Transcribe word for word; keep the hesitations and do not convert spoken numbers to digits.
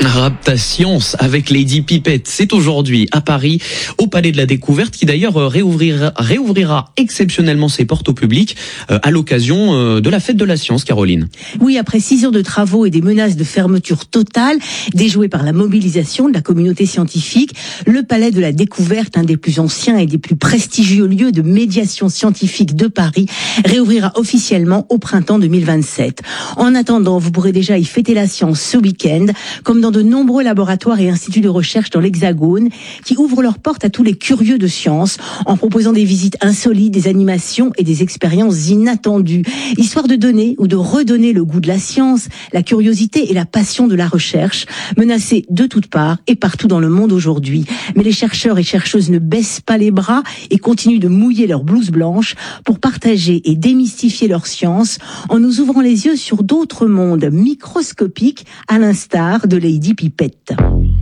Rapta-Science avec Lady Pipette, c'est aujourd'hui à Paris, au Palais de la Découverte, qui d'ailleurs réouvrira, réouvrira exceptionnellement ses portes au public euh, à l'occasion euh, de la fête de la science, Caroline. Oui, après six heures de travaux et des menaces de fermeture totale, déjouées par la mobilisation de la communauté scientifique, le Palais de la Découverte, un des plus anciens et des plus prestigieux lieux de médiation scientifique de Paris, réouvrira officiellement au printemps deux mille vingt-sept. En attendant, vous pourrez déjà y fêter la science ce week-end, comme dans de nombreux laboratoires et instituts de recherche dans l'Hexagone, qui ouvrent leurs portes à tous les curieux de science, en proposant des visites insolites, des animations et des expériences inattendues, histoire de donner ou de redonner le goût de la science, la curiosité et la passion de la recherche, menacée de toutes parts et partout dans le monde aujourd'hui. Mais les chercheurs et chercheuses ne baissent pas les bras et continuent de mouiller leur blouse blanche pour partager et démystifier leur science en nous ouvrant les yeux sur d'autres mondes microscopiques, à l'instar de Lady Pipette.